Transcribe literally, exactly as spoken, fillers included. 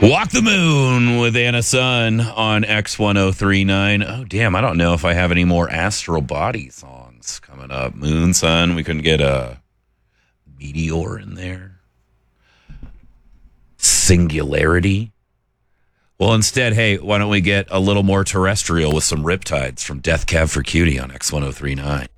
Walk the Moon with Anna Sun on X ten thirty-nine. Oh, damn, I don't know if I have any more Astral Body songs coming up. Moon, Sun, we couldn't get a Meteor in there. Singularity. Well, instead, hey, why don't we get a little more terrestrial with some Riptides from Death Cab for Cutie on X ten thirty-nine.